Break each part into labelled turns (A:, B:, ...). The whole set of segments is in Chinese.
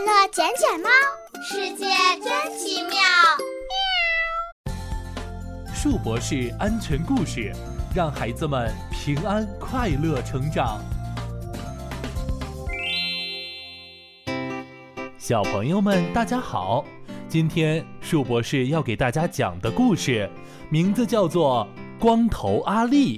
A: 乐捡捡猫，世界真奇妙。
B: 树博士安全故事，让孩子们平安快乐成长。小朋友们大家好，今天树博士要给大家讲的故事名字叫做光头阿力。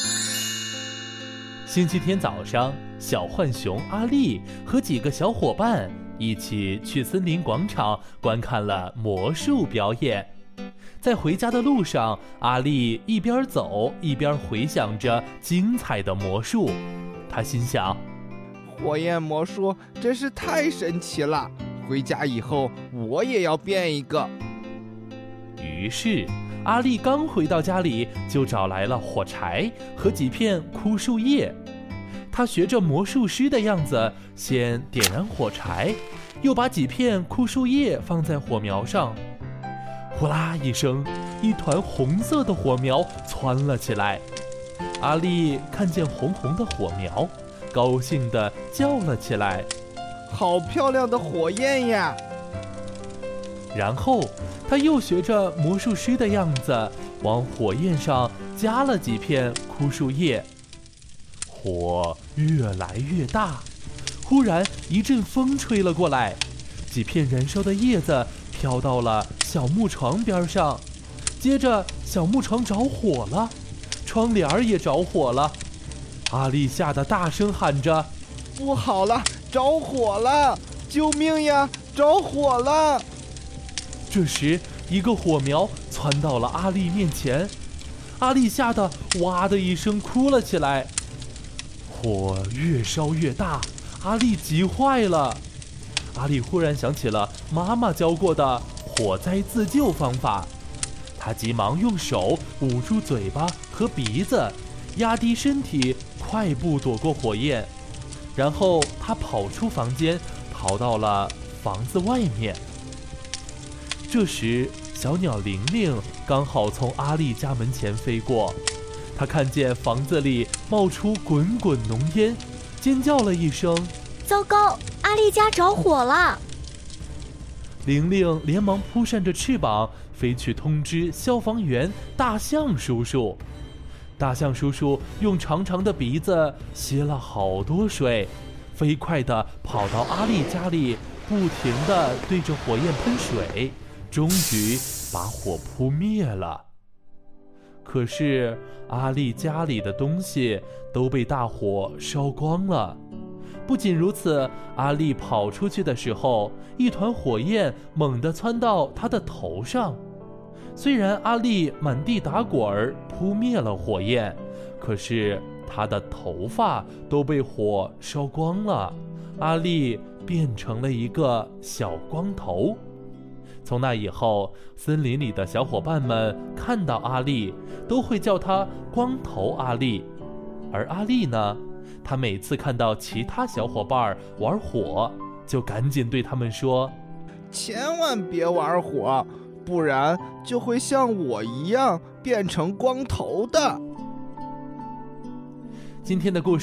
B: 星期天早上，小浣熊阿力和几个小伙伴一起去森林广场观看了魔术表演。在回家的路上，阿力一边走一边回想着精彩的魔术。他心想，
C: 火焰魔术真是太神奇了，回家以后我也要变一个。
B: 于是阿力刚回到家里，就找来了火柴和几片枯树叶。他学着魔术师的样子，先点燃火柴，又把几片枯树叶放在火苗上。呼啦一声，一团红色的火苗窜了起来。阿力看见红红的火苗，高兴地叫了起来：
C: 好漂亮的火焰呀！
B: 然后他又学着魔术师的样子，往火焰上加了几片枯树叶。火越来越大，忽然一阵风吹了过来，几片燃烧的叶子飘到了小木床边上，接着小木床着火了，窗帘也着火了。阿力吓得大声喊着：
C: 不好了，着火了！救命呀，着火了！
B: 这时一个火苗窜到了阿力面前，阿力吓得哇的一声哭了起来。火越烧越大，阿力急坏了。阿力忽然想起了妈妈教过的火灾自救方法，他急忙用手捂住嘴巴和鼻子，压低身体，快步躲过火焰。然后他跑出房间，跑到了房子外面。这时小鸟玲玲刚好从阿力家门前飞过，他看见房子里冒出滚滚浓烟，尖叫了一声：
D: 糟糕，阿力家着火了！
B: 玲玲连忙扑扇着翅膀飞去通知消防员大象叔叔。大象叔叔用长长的鼻子吸了好多水，飞快地跑到阿力家里，不停地对着火焰喷水，终于把火扑灭了。可是阿力家里的东西都被大火烧光了。不仅如此，阿力跑出去的时候，一团火焰猛地窜到他的头上。虽然阿力满地打滚扑灭了火焰，可是他的头发都被火烧光了，阿力变成了一个小光头。从那以后，森林里的小伙伴们看到阿力都会叫他光头阿力。而阿力呢，他每次看到其他小伙伴玩火，就赶紧对他们说：
C: 千万别玩火，不然就会像我一样变成光头的。
B: 今天的故事